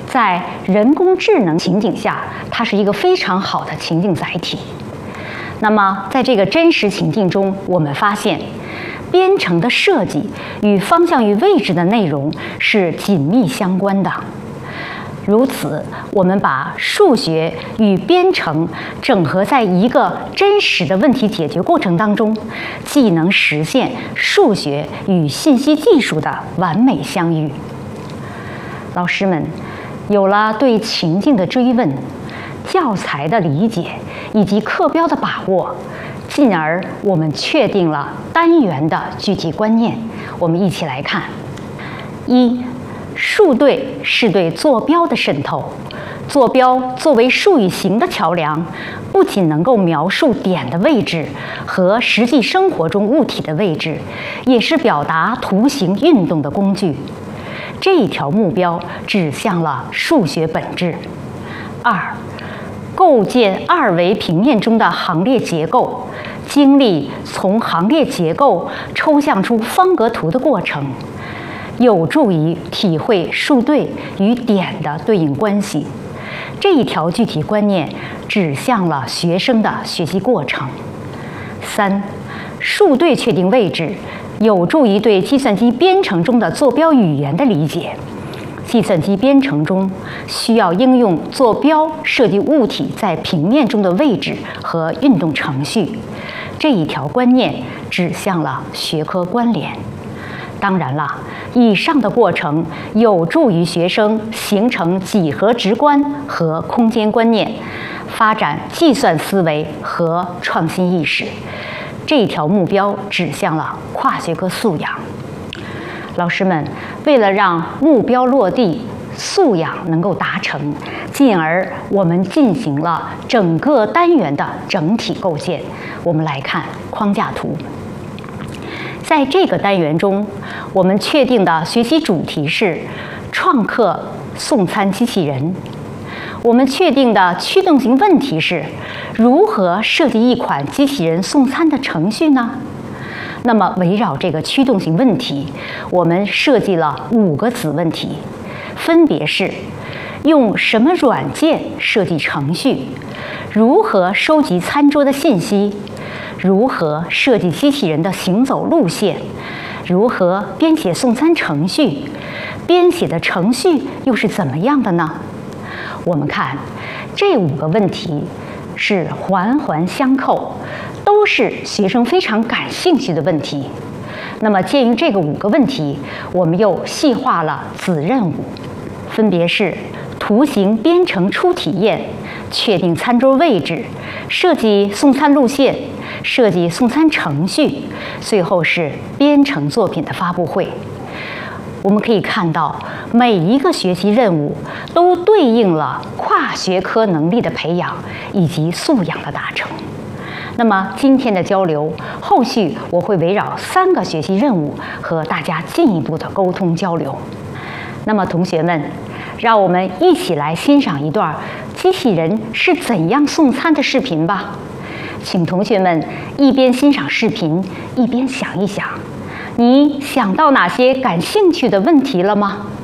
在人工智能情景下，它是一个非常好的情境载体。那么，在这个真实情境中，我们发现，编程的设计与方向与位置的内容是紧密相关的。如此，我们把数学与编程整合在一个真实的问题解决过程当中，既能实现数学与信息技术的完美相遇。老师们，有了对情境的追问、教材的理解以及课标的把握，进而我们确定了单元的具体观念。我们一起来看：一、数对是对坐标的渗透。坐标作为数与形的桥梁，不仅能够描述点的位置和实际生活中物体的位置，也是表达图形运动的工具。这一条目标指向了数学本质。二、构建二维平面中的行列结构，经历从行列结构抽象出方格图的过程，有助于体会数对与点的对应关系。这一条具体观念指向了学生的学习过程。三、数对确定位置，有助于对计算机编程中的坐标语言的理解。计算机编程中需要应用坐标设计物体在平面中的位置和运动程序。这一条观念指向了学科关联。当然了，以上的过程有助于学生形成几何直观和空间观念，发展计算思维和创新意识。这一条目标指向了跨学科素养。老师们，为了让目标落地，素养能够达成，进而我们进行了整个单元的整体构建。我们来看框架图。在这个单元中，我们确定的学习主题是创客送餐机器人。我们确定的驱动型问题是如何设计一款机器人送餐的程序呢？那么围绕这个驱动型问题，我们设计了5个子问题，分别是用什么软件设计程序，如何收集餐桌的信息，如何设计机器人的行走路线，如何编写送餐程序，编写的程序又是怎么样的呢？我们看这5个问题是环环相扣，都是学生非常感兴趣的问题。那么鉴于这个5个问题，我们又细化了子任务，分别是图形编程初体验、确定餐桌位置、设计送餐路线、设计送餐程序，最后是编程作品的发布会。我们可以看到，每一个学习任务都对应了跨学科能力的培养以及素养的达成。那么今天的交流，后续我会围绕3个学习任务和大家进一步的沟通交流。那么同学们，让我们一起来欣赏一段机器人是怎样送餐的视频吧。请同学们一边欣赏视频，一边想一想，你想到哪些感兴趣的问题了吗？